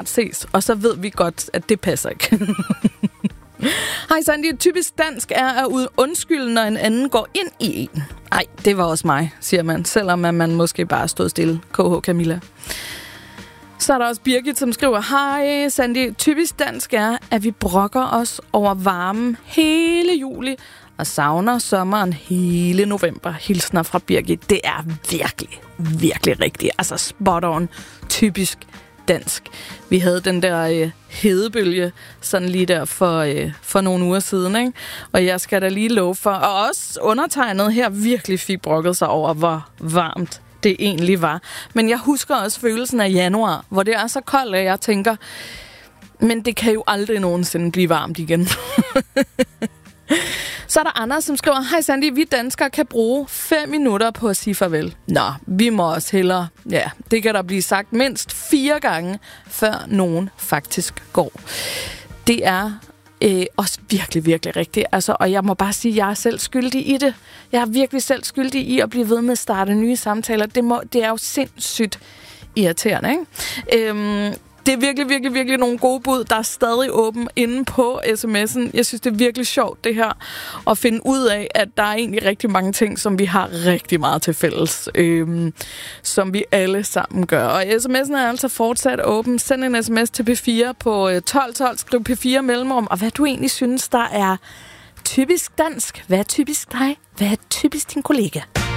ses, og så ved vi godt, at det passer ikke. Hej Sandy, typisk dansk er at undskylde, når en anden går ind i en. Ej, det var også mig, siger man, selvom man måske bare stod stille. KH Camilla. Så er der også Birgit, som skriver, hej Sandy, typisk dansk er, at vi brokker os over varmen hele juli og savner sommeren hele november. Hilsner fra Birgit. Det er virkelig, virkelig rigtigt. Altså spot on. Typisk dansk. Vi havde den der hedebølge sådan lige der for nogle uger siden, ikke? Og jeg skal da lige love for, og også undertegnet her virkelig fik brokket sig over, hvor varmt det egentlig var. Men jeg husker også følelsen af januar, hvor det er så koldt, at jeg tænker, men det kan jo aldrig nogensinde blive varmt igen. Så er der Anders, som skriver, hej Sandy, vi danskere kan bruge 5 minutter på at sige farvel. Nå, vi må også hellere. Ja, det kan der blive sagt mindst 4 gange, før nogen faktisk går. Det er også virkelig, virkelig rigtigt. Altså, og jeg må bare sige, at jeg er selv skyldig i det. Jeg er virkelig selv skyldig i at blive ved med at starte nye samtaler. Det er jo sindssygt irriterende, ikke? Det er virkelig, virkelig, virkelig nogle gode bud, der er stadig åben inde på sms'en. Jeg synes, det er virkelig sjovt, det her, at finde ud af, at der er egentlig rigtig mange ting, som vi har rigtig meget til fælles, som vi alle sammen gør. Og sms'en er altså fortsat åben. Send en sms til P4 på 1212, skriv P4 mellemrum, og hvad du egentlig synes, der er typisk dansk. Hvad er typisk dig? Hvad er typisk din kollega?